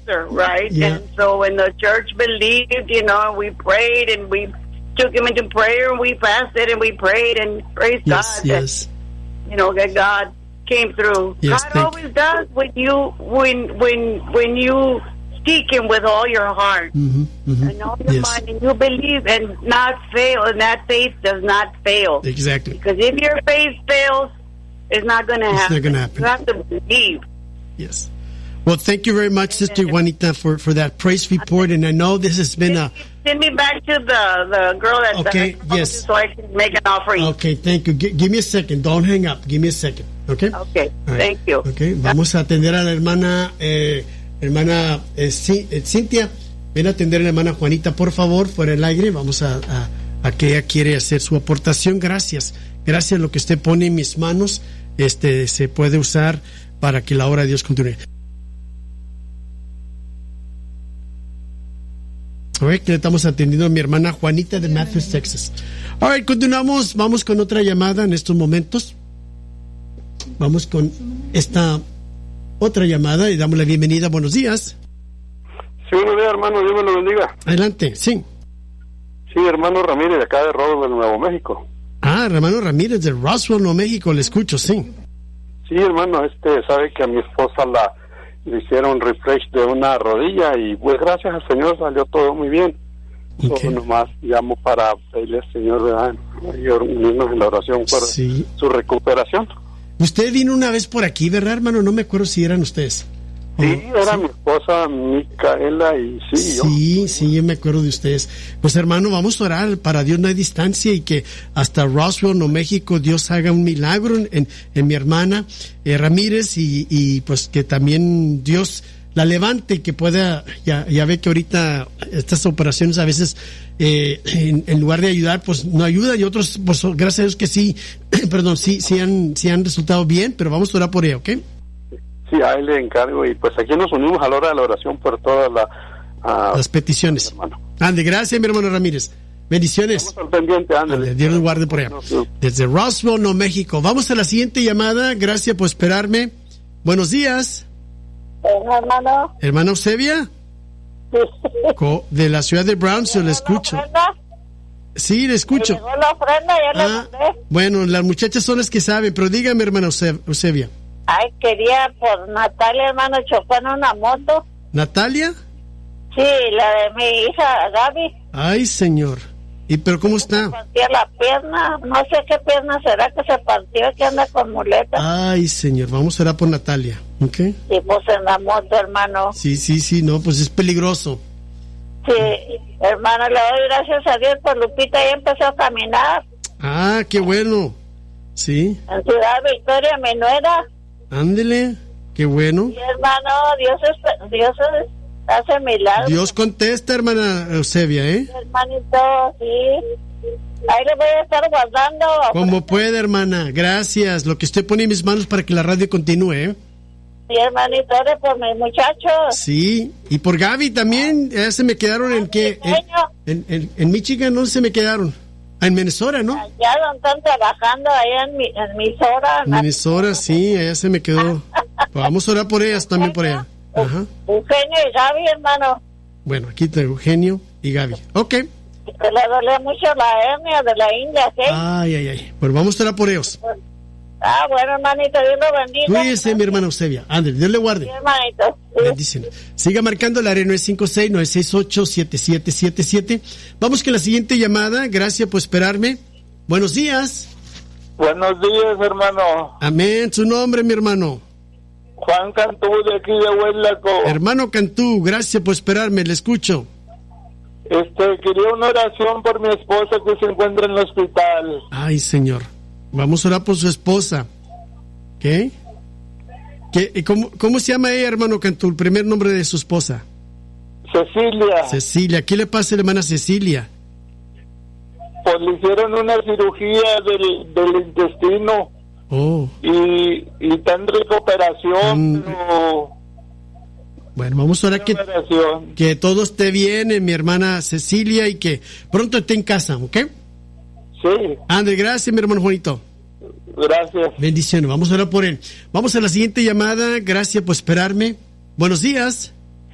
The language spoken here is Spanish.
pastor, right? Yeah. And so when the church believed, we prayed and we took him into prayer and we fasted and we prayed and praised Yes, God. yes. That God came through. Yes, God always does when you seek him with all your heart and all your mind, and you believe and not fail, and that faith does not fail. Exactly. Because if your faith fails, it's not going to happen. It's not going to happen. You have to believe. Yes. Well, thank you very much, Sister Juanita, for that praise report. And I know this has been a... Send me back to the girl that yes. so I can make an offering. Okay, thank you. Give me a second. Don't hang up. Give me a second. Okay? Okay, right. Thank you. Okay, vamos a atender a la hermana Cintia. Ven a atender a la hermana Juanita, por favor, fuera del aire. Vamos a que ella quiere hacer su aportación. Gracias. Gracias. Lo que usted pone en mis manos se puede usar para que la obra de Dios continúe. All right, que le estamos atendiendo a mi hermana Juanita de Matthews, Texas. All right, continuamos. Vamos con otra llamada en estos momentos. Vamos con esta otra llamada y damos la bienvenida. Buenos días. Sí, buenos días, hermano. Dios me lo bendiga. Adelante, sí. Sí, hermano Ramírez, de acá de Roswell, Nuevo México. Hermano Ramírez de Roswell, Nuevo México. Le escucho, sí. Sí, hermano, sabe que a mi esposa le hicieron un refresh de una rodilla y pues gracias al Señor salió todo muy bien. Okay. Solo nomás llamo para pedirle al Señor, ¿verdad? Y unirnos en la oración por su recuperación. Usted vino una vez por aquí, ¿verdad, hermano? No me acuerdo si eran ustedes. Sí, era mi esposa Micaela y yo. Sí, yo me acuerdo de ustedes. Pues hermano, vamos a orar para Dios no hay distancia y que hasta Roswell, Nuevo México, Dios haga un milagro en mi hermana Ramírez y pues que también Dios la levante y que pueda, ya ve que ahorita estas operaciones a veces en lugar de ayudar pues no ayuda y otros pues gracias a Dios que sí, perdón, sí han resultado bien, pero vamos a orar por ella, ¿ok? Sí, a él le encargo y pues aquí nos unimos a la hora de la oración por todas las peticiones. Ande, gracias mi hermano Ramírez. Bendiciones. Estamos al pendiente, ándale. Dios nos guarde por allá. Desde Roswell, Nuevo México. Vamos a la siguiente llamada. Gracias por esperarme. Buenos días. Hermano. ¿Hermana Eusebia? Sí. De la ciudad de Brownsville, le escucho. Sí, le escucho. Me llegó la ofrenda, ya la mandé. Bueno, las muchachas son las que saben, pero dígame, hermana Eusebia. Ay, quería por Natalia, hermano, chocó en una moto. ¿Natalia? Sí, la de mi hija Gaby. Ay, señor. ¿Y pero cómo está? Se partió la pierna, no sé qué pierna será que se partió, que anda con muletas. Ay, señor, vamos a orar por Natalia, ¿ok? Sí, pues en la moto, hermano. Sí, no, pues es peligroso. Sí, hermano, le doy gracias a Dios por Lupita, ya empezó a caminar. Ah, qué bueno. Sí. En Ciudad Victoria, mi nuera. Ándele, qué bueno. Sí, hermano, Dios hace milagros. Dios contesta, hermana Eusebia, ¿eh? Hermanito, sí. Ahí le voy a estar guardando. Como puede, hermana. Gracias. Lo que usted pone en mis manos para que la radio continúe, ¿eh? Sí, hermanito, ore por mis muchachos. Sí, y por Gaby también. Ya se me quedaron en qué. En Michigan no se me quedaron. En Minnesota, ¿no? Allá donde están trabajando, allá en Minnesota. En Minnesota, sí, allá se me quedó. Pues vamos a orar por ellas también, por allá. Ajá. Eugenio y Gaby, hermano. Bueno, aquí tengo Eugenio y Gaby. Ok. Que le duele mucho la hernia de la ingle, ¿sí? Ay. Pues vamos a orar por ellos. Bueno, hermanito, Dios lo bendiga. Cuídese, mi hermana Eusebia. Ándale, Dios le guarde. Sí, hermanito. Sí. Bendiciones. Siga marcando el área 956-968-7777. Vamos con la siguiente llamada. Gracias por esperarme. Buenos días. Buenos días, hermano. Amén. Su nombre, mi hermano. Juan Cantú, de aquí de Huelaco. Hermano Cantú, gracias por esperarme. Le escucho. Quería una oración por mi esposa que se encuentra en el hospital. Ay, Señor. Vamos a orar por su esposa. ¿Qué? ¿Cómo se llama ella, hermano Cantú? El primer nombre de su esposa. Cecilia. Cecilia. ¿Qué le pasa a la hermana Cecilia? Pues le hicieron una cirugía del intestino. Oh. Y está en recuperación, pero... Bueno, vamos a orar que todo esté bien, mi hermana Cecilia, y que pronto esté en casa, ¿ok? Sí. Ande, gracias, mi hermano Juanito. Gracias. Bendiciones, vamos a orar por él. Vamos a la siguiente llamada, gracias por esperarme. Buenos días.